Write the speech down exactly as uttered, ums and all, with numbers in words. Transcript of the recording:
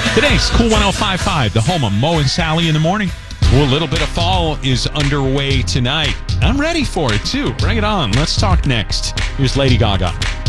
Today's Cool one oh five point five, the home of Mo and Sally in the morning. Well, a little bit of fall is underway tonight. I'm ready for it, too. Bring it on. Let's talk next. Here's Lady Gaga.